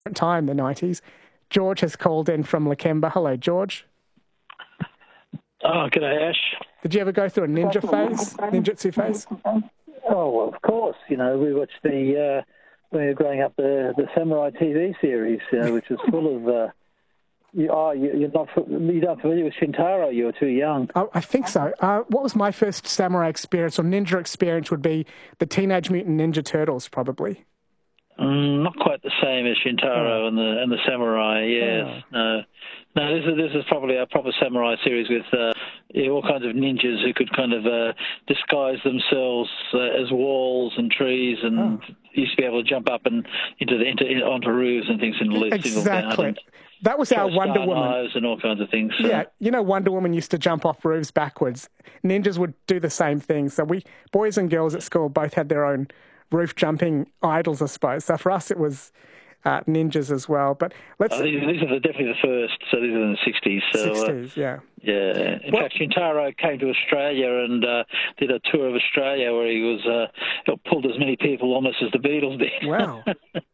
time, the 90s. George has called in from Lakemba. Hello, George. Oh, g'day, Ash. Did you ever go through a ninjutsu phase? Oh, well, of course. We watched when we were growing up, the Samurai TV series, which was full of... you're not familiar with Shintaro. You were too young. Oh, I think so. What was my first samurai experience or ninja experience would be the Teenage Mutant Ninja Turtles, probably. Not quite the same as Shintaro and the Samurai. Yes, no. This is probably a proper samurai series with all kinds of ninjas who could kind of disguise themselves as walls and trees, and used to be able to jump up and onto roofs and things and live single down. That was our Wonder Woman. And all kinds of things. So. Yeah, Wonder Woman used to jump off roofs backwards. Ninjas would do the same thing. So boys and girls at school both had their own roof jumping idols, I suppose. So for us, it was ninjas as well. But these are definitely the first. So these are in the 60s. So, 60s, yeah. Yeah. In fact, Shintaro came to Australia and did a tour of Australia where he was pulled as many people almost as the Beatles did. Wow.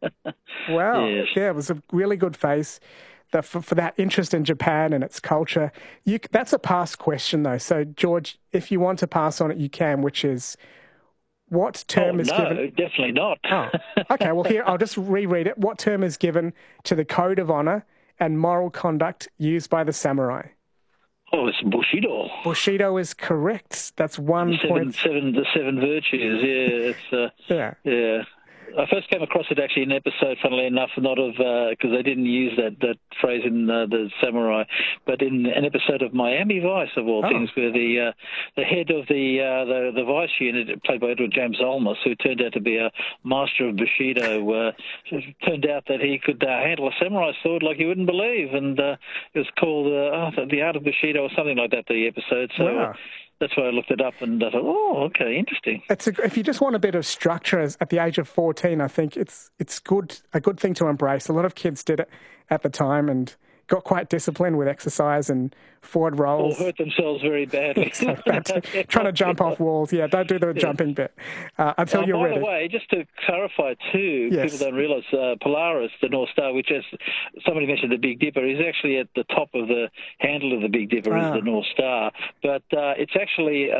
Wow. Yes. Yeah, it was a really good phase. For that interest in Japan and its culture. That's a past question, though. So, George, if you want to pass on it, you can, which is, what term is given... No, definitely not. Oh, okay. Well, here, I'll just reread it. What term is given to the code of honour and moral conduct used by the samurai? Oh, it's Bushido. Bushido is correct. That's 1 point. The seven virtues, yeah. I first came across it actually in an episode, funnily enough, not of because they didn't use that phrase in the Samurai, but in an episode of Miami Vice, of all things, where the head of the Vice unit, played by Edward James Olmos, who turned out to be a master of Bushido, turned out that he could handle a samurai sword like you wouldn't believe, and it was called The Art of Bushido or something like that, the episode. So. Wow. That's why I looked it up and I thought, okay, interesting. If you just want a bit of structure at the age of 14, I think it's a good thing to embrace. A lot of kids did it at the time and got quite disciplined with exercise and forward rolls. Or hurt themselves very badly. Trying to jump off walls. Yeah, don't do the jumping bit until you're ready. By the way, just to clarify too, yes. People don't realise Polaris, the North Star, which as somebody mentioned, the Big Dipper, is actually at the top of the handle of the Big Dipper is the North Star. But it's actually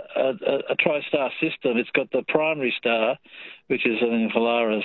a tri-star system. It's got the primary star, which is Polaris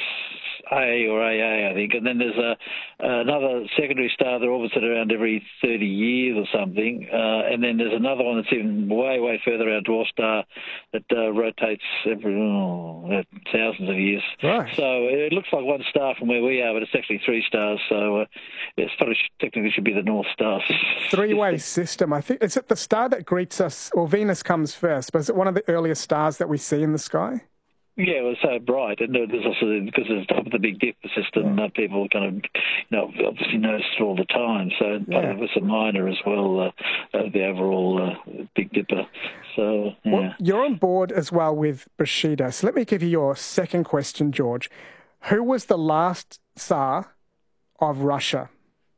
A or AA, I think, and then there's another secondary star that orbits at around every 30 years or something, and then there's another one that's even way, way further, our dwarf star, that rotates every thousands of years. Right. So it looks like one star from where we are, but it's actually 3 stars, so it's probably technically should be the North Star. Three-way system, I think. Is it the star that greets us, or Venus comes first, but is it one of the earliest stars that we see in the sky? Yeah, it was so bright, and there's also, because it's top of the Big Dipper system, people kind of, obviously notice it all the time. So it was a minor as well, the overall Big Dipper. So Well, you're on board as well with Bushido. So let me give you your second question, George. Who was the last Tsar of Russia?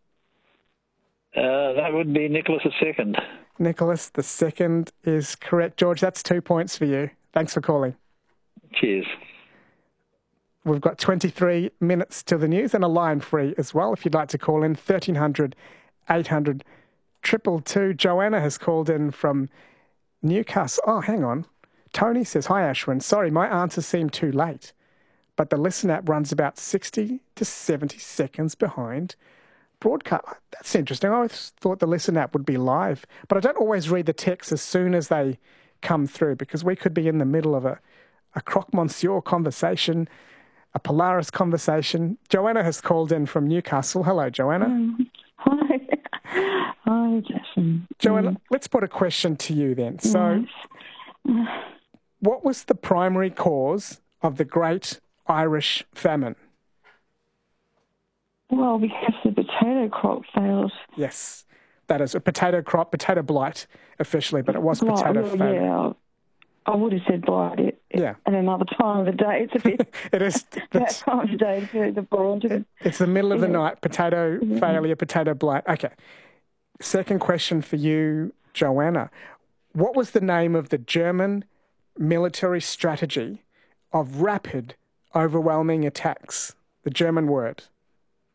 That would be Nicholas II. Nicholas II is correct, George. That's 2 points for you. Thanks for calling. Cheers. We've got 23 minutes till the news and a line free as well. If you'd like to call in, 1300 800 222. Joanna has called in from Newcastle. Oh, hang on. Tony says, hi, Ashwin. Sorry, my answer seemed too late, but the Listen app runs about 60 to 70 seconds behind broadcast. That's interesting. I always thought the Listen app would be live, but I don't always read the text as soon as they come through because we could be in the middle of a Croque Monsieur conversation, a Polaris conversation. Joanna has called in from Newcastle. Hello, Joanna. Hi. Hi, Jason. Joanna, let's put a question to you then. So, what was the primary cause of the Great Irish Famine? Well, because the potato crop failed. Yes, that is a potato crop, potato blight officially, but it was potato famine. Yeah, I would have said blight at another time of the day. It's a bit it is that time of the day to the born to It's the middle of the night, potato failure, potato blight. Okay. Second question for you, Joanna. What was the name of the German military strategy of rapid, overwhelming attacks? The German word.